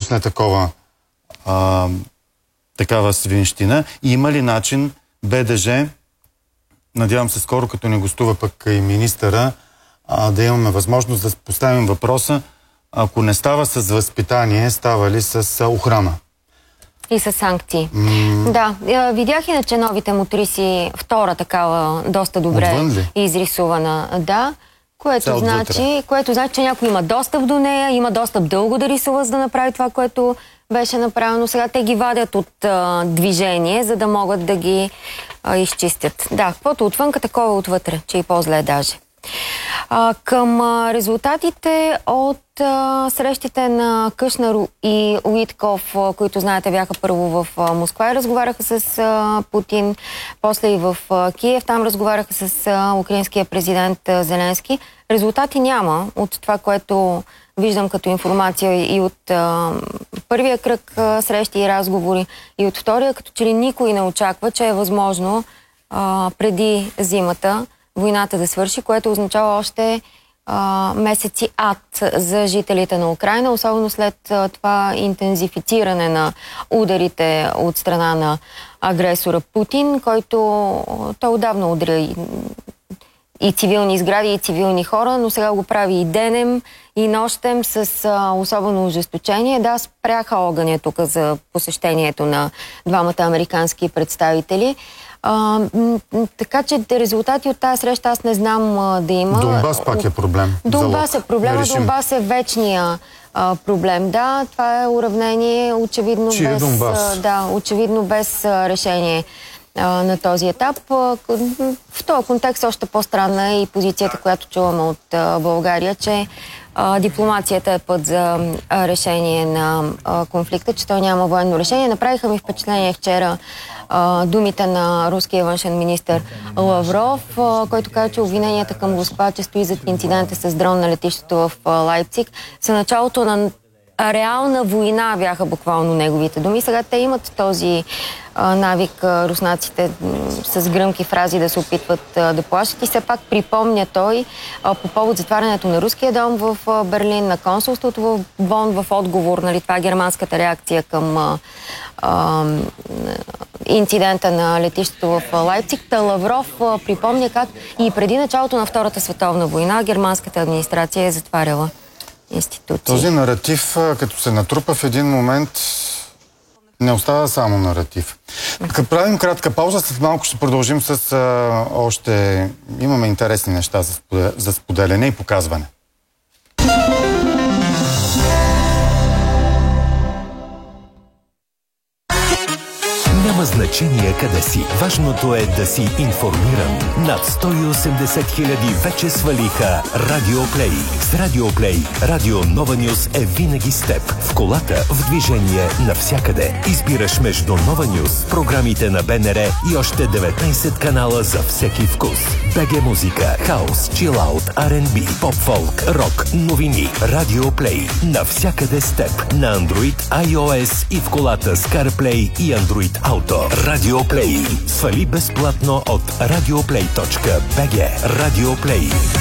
допусне такава свинщина? И има ли начин БДЖ, надявам се скоро, като не гостува пък и министъра, да имаме възможност да поставим въпроса, ако не става с възпитание, става ли с охрана? И с санкции. Да, видях иначе новите мотриси, втора такава, доста добре изрисувана. Да, което значи, че някой има достъп до нея, има достъп дълго да рисува, за да направи това, което беше направено. Сега те ги вадят от движение, за да могат да ги изчистят. Да, каквото отвънка, такова отвътре, че и по-зле даже. Към резултатите от срещите на Кушнер и Уитков, които знаете бяха първо в Москва и разговаряха с Путин, после и в Киев, там разговаряха с украинския президент Зеленски. Резултати няма от това, което виждам като информация и от първия кръг срещи и разговори, и от втория, като че ли никой не очаква, че е възможно преди зимата войната да свърши, което означава още месеци ад за жителите на Украйна, особено след това интензифициране на ударите от страна на агресора Путин, който той отдавна удря и цивилни сгради, и цивилни хора, но сега го прави и денем, и нощем с особено ожесточение. Да, спряха огъня тук за посещението на двамата американски представители. Така че резултати от тази среща аз не знам да има. Донбас пак е проблем. Донбас е проблема, Донбас е вечния проблем. Да, това е уравнение очевидно очевидно без решение на този етап. В този контекст още по-странна е и позицията, която чуваме от България, че дипломацията е път за решение на конфликта, че той няма военно решение. Направиха ми впечатление вчера думите на руския външен министър Лавров, който каза, че обвиненията към Москва, че стои зад инцидента с дрон на летището в Лайпциг, са началото на реална война, бяха буквално неговите думи. Сега те имат този навик, руснаците, с гръмки фрази да се опитват да плашат. И все пак припомня той по повод затварянето на руския дом в Берлин, на консулството в Бон, в отговор, нали, това е германската реакция към инцидента на летището в Лайпциг. Лавров припомня как и преди началото на Втората световна война германската администрация е затваряла институции. Този наратив, като се натрупа в един момент, не остава само наратив. Правим кратка пауза, след малко ще продължим с още... Имаме интересни неща за споделяне и показване. Няма значение къде си. Важното е да си информиран. Над 180 хиляди вече свалиха Радио Плей. С Радио Плей Радио Нова Нюс е винаги с теб. В колата, в движение, навсякъде. Избираш между Нова Нюс, програмите на БНР и още 19 канала за всеки вкус. БГ музика, хаус, чилаут, R&B, поп-фолк, рок, новини. Радио Плей. Навсякъде с теб. На Android, iOS и в колата с CarPlay и Android Auto. Радио Плей. Свали безплатно от radioplay.bg. Радио Плей.